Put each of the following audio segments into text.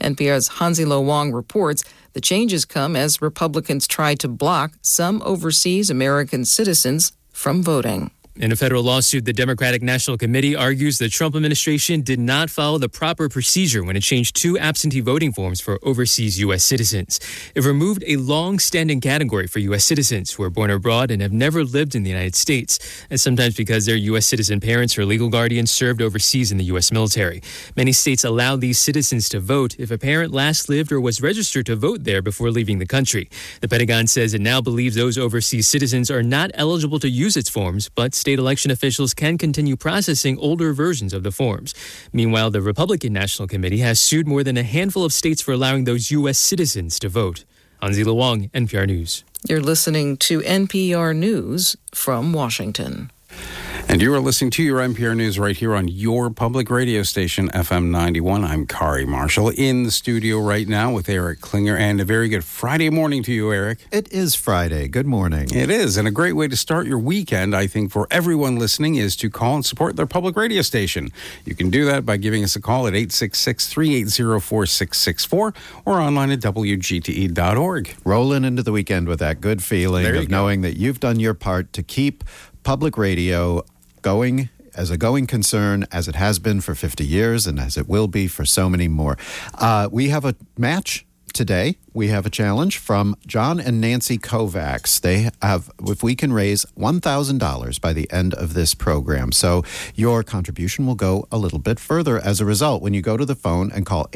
NPR's Hansi-Lo Wong reports the changes come as Republicans try to block some overseas American citizens from voting. In a federal lawsuit, the Democratic National Committee argues the Trump administration did not follow the proper procedure when it changed 2 absentee voting forms for overseas U.S. citizens. It removed a long-standing category for U.S. citizens who are born abroad and have never lived in the United States, and sometimes because their U.S. citizen parents or legal guardians served overseas in the U.S. military. Many states allow these citizens to vote if a parent last lived or was registered to vote there before leaving the country. The Pentagon says it now believes those overseas citizens are not eligible to use its forms, but state election officials can continue processing older versions of the forms. Meanwhile, the Republican National Committee has sued more than a handful of states for allowing those U.S. citizens to vote. Hansi-Lo Wong, NPR News. You're listening to NPR News from Washington. And you are listening to your NPR News right here on your public radio station, FM 91. I'm Kari Marshall in the studio right now with Eric Klinger. And a very good Friday morning to you, Eric. It is Friday. Good morning. It is. And a great way to start your weekend, I think, for everyone listening is to call and support their public radio station. You can do that by giving us a call at 866-380-4664 or online at WGTE.org. Rolling into the weekend with that good feeling of knowing that you've done your part to keep public radio going as a going concern, as it has been for 50 years and as it will be for so many more. We have a match today. We have a challenge from John and Nancy Kovacs. They have, if we can raise $1,000 by the end of this program. So your contribution will go a little bit further as a result when you go to the phone and call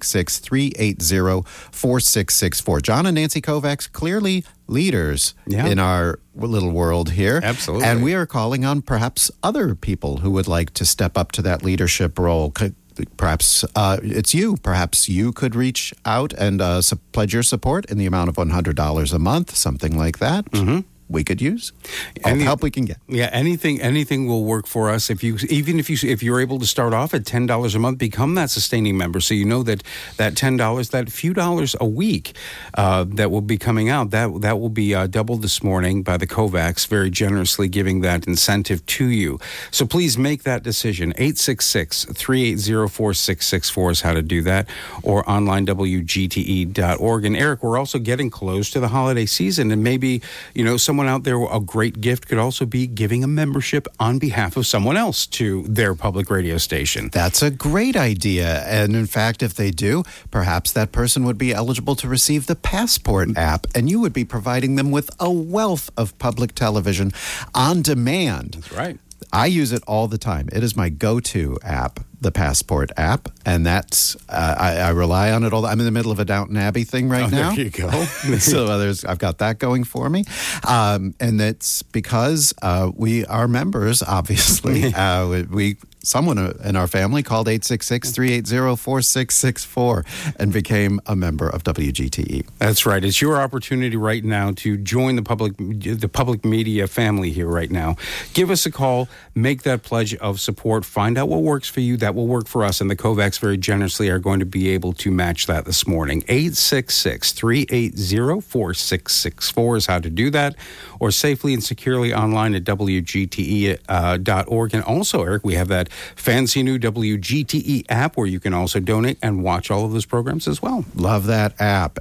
866-380-4664. John and Nancy Kovacs, clearly leaders in our little world here. Absolutely. And we are calling on perhaps other people who would like to step up to that leadership role. Perhaps it's you. Perhaps you could reach out and pledge your support in the amount of $100 a month, something like that. Mm-hmm. We could use all the help we can get. Yeah, anything will work for us. If you're able to start off at $10 a month, become that sustaining member. So you know that $10, that few dollars a week that will be coming out, that will be doubled this morning by the Kovacs, very generously giving that incentive to you. So please make that decision. 866-380-4664 is how to do that, or online WGTE.org. And Eric, we're also getting close to the holiday season, and maybe someone out there, a great gift could also be giving a membership on behalf of someone else to their public radio station. That's a great idea. And in fact, if they do, perhaps that person would be eligible to receive the Passport app, and you would be providing them with a wealth of public television on demand. That's right. I use it all the time. It is my go-to app, the Passport app, and that's I rely on it all. I'm in the middle of a Downton Abbey thing right now. There you go. So I've got that going for me, and it's because we are members. Obviously, someone in our family called 866-380-4664 and became a member of WGTE. That's right. It's your opportunity right now to join the public media family here right now. Give us a call. Make that pledge of support. Find out what works for you. That will work for us. And the Kovacs very generously are going to be able to match that this morning. 866-380-4664 is how to do that. Or safely and securely online at WGTE.org. And also, Eric, we have that fancy new WGTE app where you can also donate and watch all of those programs as well. Love that app.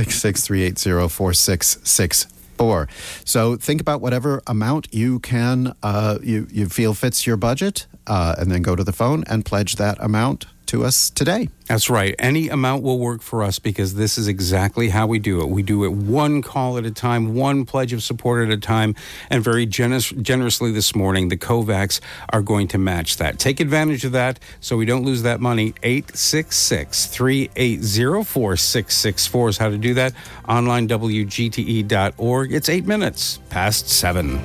866-380-4664. So think about whatever amount you can, you feel fits your budget, and then go to the phone and pledge that amount to us today. That's right. Any amount will work for us because this is exactly how we do it. We do it one call at a time, one pledge of support at a time, and very generously this morning, the Kovacs are going to match that. Take advantage of that so we don't lose that money. 866-380-4664 is how to do that. Online, WGTE.org. It's 8 minutes past 7.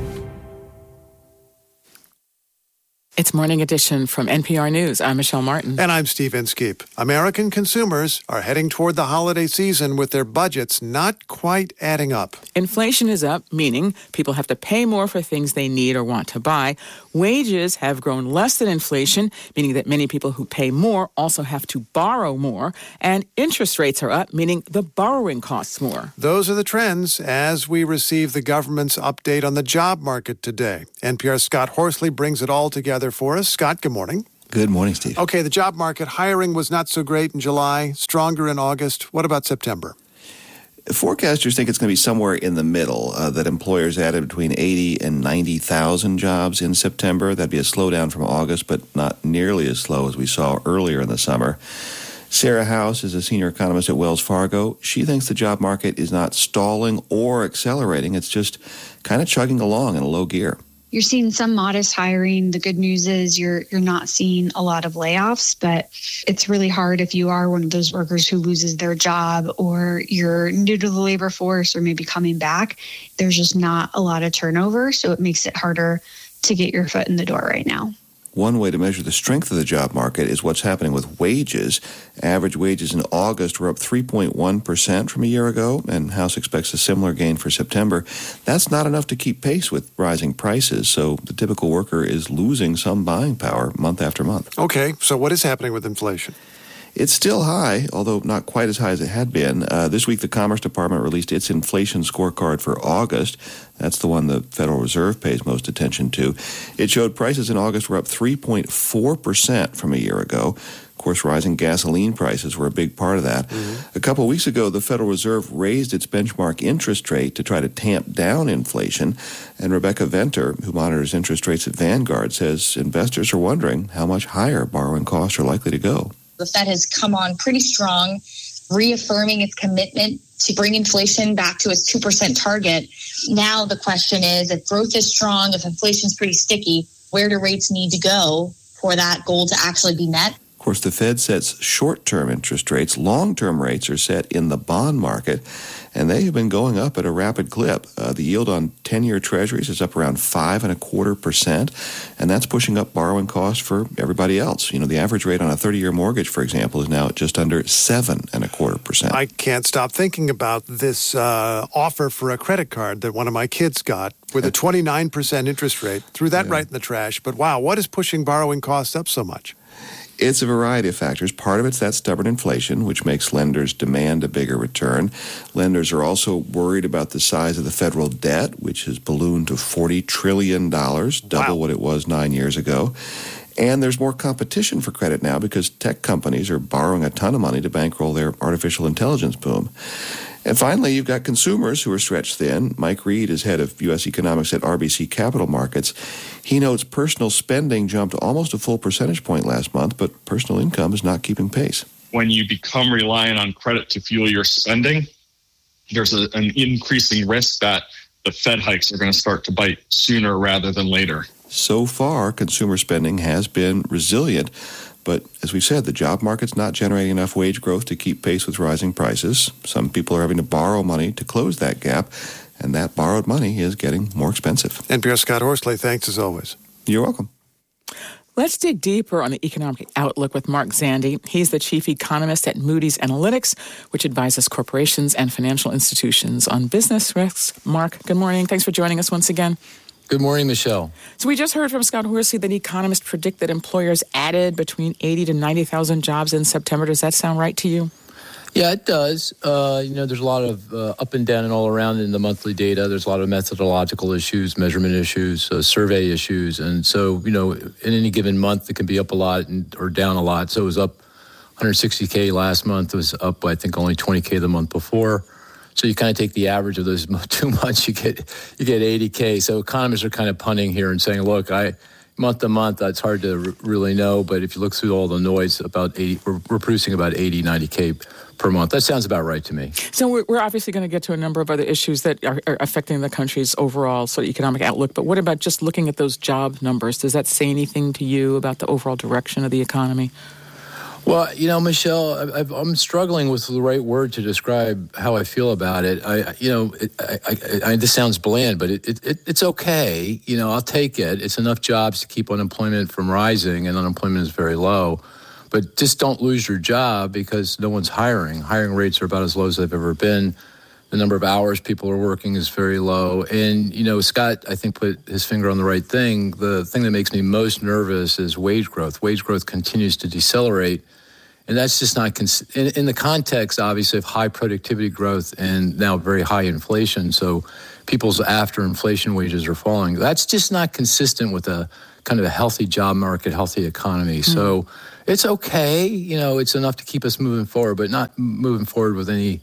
It's Morning Edition from NPR News. I'm Michelle Martin. And I'm Steve Inskeep. American consumers are heading toward the holiday season with their budgets not quite adding up. Inflation is up, meaning people have to pay more for things they need or want to buy. Wages have grown less than inflation, meaning that many people who pay more also have to borrow more. And interest rates are up, meaning the borrowing costs more. Those are the trends as we receive the government's update on the job market today. NPR's Scott Horsley brings it all together for us. Scott, good morning. Good morning, Steve. Okay, the job market, hiring was not so great in July, stronger in August. What about September? Forecasters think it's going to be somewhere in the middle, that employers added between 80 and 90,000 jobs in September. That'd be a slowdown from August, but not nearly as slow as we saw earlier in the summer. Sarah House is a senior economist at Wells Fargo. She thinks the job market is not stalling or accelerating. It's just kind of chugging along in a low gear. You're seeing some modest hiring. The good news is you're not seeing a lot of layoffs, but it's really hard if you are one of those workers who loses their job or you're new to the labor force or maybe coming back. There's just not a lot of turnover, so it makes it harder to get your foot in the door right now. One way to measure the strength of the job market is what's happening with wages. Average wages in August were up 3.1% from a year ago, and House expects a similar gain for September. That's not enough to keep pace with rising prices, so the typical worker is losing some buying power month after month. Okay, so what is happening with inflation? It's still high, although not quite as high as it had been. This week, the Commerce Department released its inflation scorecard for August. That's the one the Federal Reserve pays most attention to. It showed prices in August were up 3.4% from a year ago. Of course, rising gasoline prices were a big part of that. Mm-hmm. A couple of weeks ago, the Federal Reserve raised its benchmark interest rate to try to tamp down inflation. And Rebecca Venter, who monitors interest rates at Vanguard, says investors are wondering how much higher borrowing costs are likely to go. The Fed has come on pretty strong, reaffirming its commitment to bring inflation back to its 2% target. Now the question is, if growth is strong, if inflation's pretty sticky, where do rates need to go for that goal to actually be met? Of course, the Fed sets short-term interest rates. Long-term rates are set in the bond market, and they have been going up at a rapid clip. The yield on 10-year treasuries is up around 5.25%, and that's pushing up borrowing costs for everybody else. You know, the average rate on a 30-year mortgage, for example, is now at just under 7.25%. I can't stop thinking about this offer for a credit card that one of my kids got with a 29% interest rate. Threw that right in the trash. But wow, what is pushing borrowing costs up so much? It's a variety of factors. Part of it's that stubborn inflation, which makes lenders demand a bigger return. Lenders are also worried about the size of the federal debt, which has ballooned to $40 trillion, double what it was 9 years ago. And there's more competition for credit now because tech companies are borrowing a ton of money to bankroll their artificial intelligence boom. And finally, you've got consumers who are stretched thin. Mike Reed is head of U.S. economics at RBC Capital Markets. He notes personal spending jumped almost a full percentage point last month, but personal income is not keeping pace. When you become reliant on credit to fuel your spending, there's an increasing risk that the Fed hikes are going to start to bite sooner rather than later. So far, consumer spending has been resilient. But as we said, the job market's not generating enough wage growth to keep pace with rising prices. Some people are having to borrow money to close that gap, and that borrowed money is getting more expensive. NPR Scott Horsley, thanks as always. You're welcome. Let's dig deeper on the economic outlook with Mark Zandi. He's the chief economist at Moody's Analytics, which advises corporations and financial institutions on business risks. Mark, good morning. Thanks for joining us once again. Good morning, Michelle. So we just heard from Scott Horsley that economists predict that employers added between 80 to 90,000 jobs in September. Does that sound right to you? Yeah, it does. There's a lot of up and down and all around in the monthly data. There's a lot of methodological issues, measurement issues, survey issues. And so, in any given month, it can be up a lot or down a lot. So it was up 160K last month. It was up, I think, only 20K the month before. So you kind of take the average of those 2 months, you get 80K. So economists are kind of punting here and saying, look, month to month, that's hard to really know. But if you look through all the noise, we're producing about 80, 90K per month. That sounds about right to me. So we're obviously going to get to a number of other issues that are affecting the country's overall sort of economic outlook. But what about just looking at those job numbers? Does that say anything to you about the overall direction of the economy? Well, Michelle, I'm struggling with the right word to describe how I feel about it. This sounds bland, but it's okay. I'll take it. It's enough jobs to keep unemployment from rising, and unemployment is very low. But just don't lose your job because no one's hiring. Hiring rates are about as low as they've ever been. The number of hours people are working is very low. And, Scott, I think, put his finger on the right thing. The thing that makes me most nervous is wage growth. Wage growth continues to decelerate. And that's just not in the context, obviously, of high productivity growth and now very high inflation. So people's after inflation wages are falling. That's just not consistent with a kind of a healthy job market, healthy economy. So it's okay. It's enough to keep us moving forward, but not moving forward with any,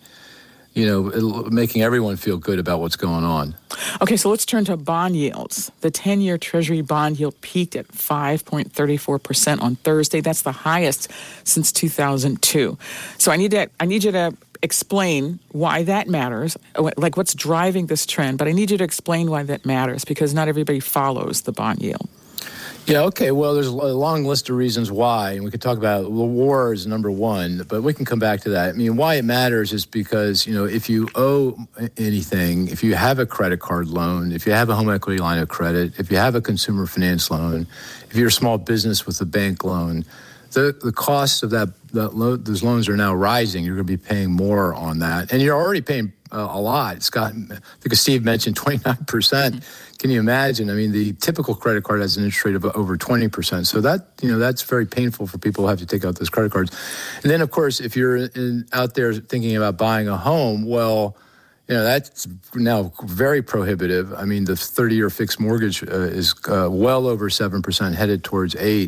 making everyone feel good about what's going on. Okay, so let's turn to bond yields. The 10-year Treasury bond yield peaked at 5.34% on Thursday. That's the highest since 2002. So I need you to explain why that matters, like what's driving this trend, but I need you to explain why that matters because not everybody follows the bond yield. Yeah, okay. Well, there's a long list of reasons why, and we could talk about the war is number one, but we can come back to that. I mean, why it matters is because, if you owe anything, if you have a credit card loan, if you have a home equity line of credit, if you have a consumer finance loan, if you're a small business with a bank loan, the cost of those loans are now rising. You're going to be paying more on that, and you're already paying a lot. Scott, I think Steve mentioned 29%. Can you imagine? I mean, the typical credit card has an interest rate of over 20%. So that's very painful for people who have to take out those credit cards. And then, of course, if you're out there thinking about buying a home, well, that's now very prohibitive. I mean, the 30-year fixed mortgage is well over 7%, headed towards 8%.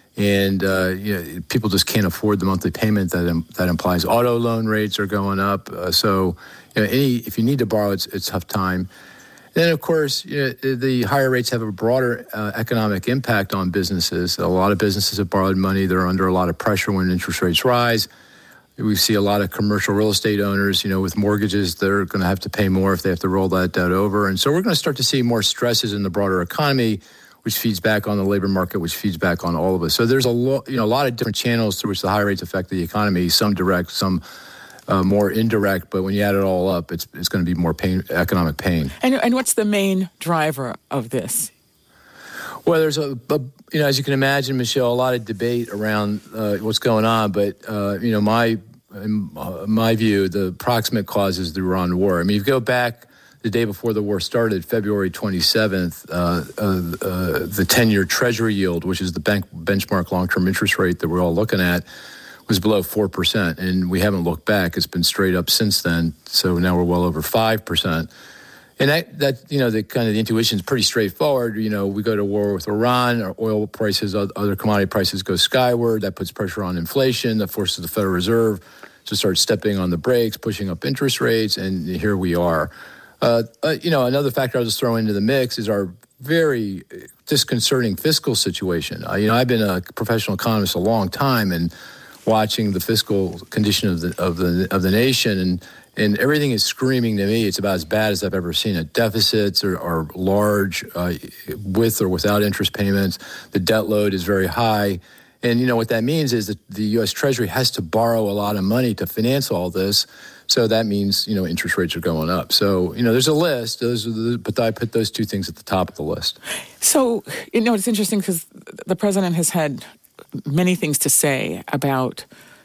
And people just can't afford the monthly payment that implies. Auto loan rates are going up. So if you need to borrow, it's a tough time. Then, of course, the higher rates have a broader economic impact on businesses. A lot of businesses have borrowed money. They're under a lot of pressure when interest rates rise. We see a lot of commercial real estate owners, with mortgages, they're going to have to pay more if they have to roll that debt over. And so we're going to start to see more stresses in the broader economy, which feeds back on the labor market, which feeds back on all of us. So there's a lot of different channels through which the high rates affect the economy, some direct, some more indirect, but when you add it all up, it's going to be more economic pain. And what's the main driver of this? Well, there's as you can imagine, Michelle, a lot of debate around what's going on, but in my view, the proximate cause is the Iran war. I mean, if you go back the day before the war started, February 27th, the 10-year Treasury yield, which is the benchmark long-term interest rate that we're all looking at, was below 4%, and we haven't looked back. It's been straight up since then, so now we're well over 5%. And that the kind of the intuition is pretty straightforward. We go to war with Iran, our oil prices, other commodity prices go skyward. That puts pressure on inflation. That forces the Federal Reserve to start stepping on the brakes, pushing up interest rates, and here we are. Another factor I'll just throw into the mix is our very disconcerting fiscal situation. I've been a professional economist a long time, and watching the fiscal condition of the nation, and everything is screaming to me. It's about as bad as I've ever seen it. Deficits are large, with or without interest payments. The debt load is very high. And what that means is that the U.S. Treasury has to borrow a lot of money to finance all this. So that means, interest rates are going up. So, there's a list, but I put those two things at the top of the list. So, it's interesting because the president has had many things to say about,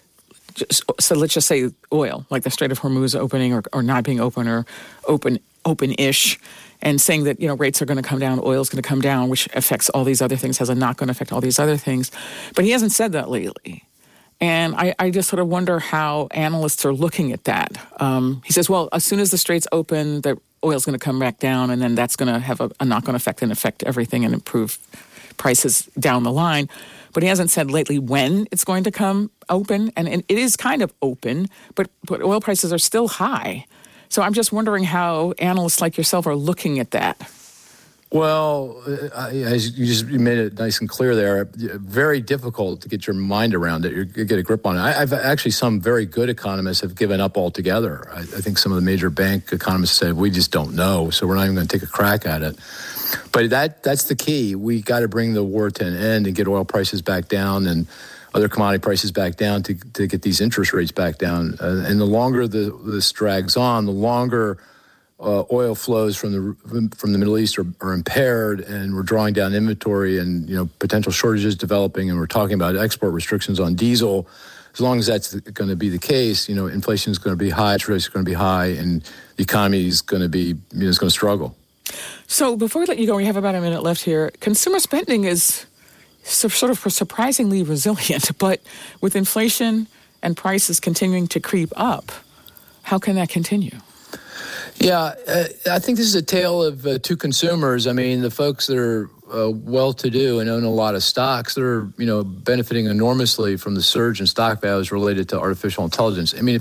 so let's just say oil, like the Strait of Hormuz opening or not being open or open-ish, and saying that, rates are going to come down, oil's going to come down, which affects all these other things, has a knock-on effect all these other things. But he hasn't said that lately. And I just sort of wonder how analysts are looking at that. He says, well, as soon as the straits open, the oil's going to come back down, and then that's going to have a knock-on effect and affect everything and improve prices down the line. But he hasn't said lately when it's going to come open, and it is kind of open, but oil prices are still high. So I'm just wondering how analysts like yourself are looking at that. Well, as you made it nice and clear there, very difficult to get your mind around it, you get a grip on it. I've actually, some very good economists have given up altogether. I think some of the major bank economists said, we just don't know, so we're not even going to take a crack at it. But that's the key. We got to bring the war to an end and get oil prices back down and other commodity prices back down to get these interest rates back down. And the longer this drags on, the longer oil flows from the Middle East are impaired, and we're drawing down inventory, and potential shortages developing, and we're talking about export restrictions on diesel. As long as that's going to be the case, inflation is going to be high, interest rates are going to be high, and the economy is going to be is going to struggle. So before we let you go, we have about a minute left here. Consumer spending is sort of surprisingly resilient, but with inflation and prices continuing to creep up, how can that continue? Yeah, I think this is a tale of two consumers. I mean, the folks that are well-to-do and own a lot of stocks, they're benefiting enormously from the surge in stock values related to artificial intelligence. I mean,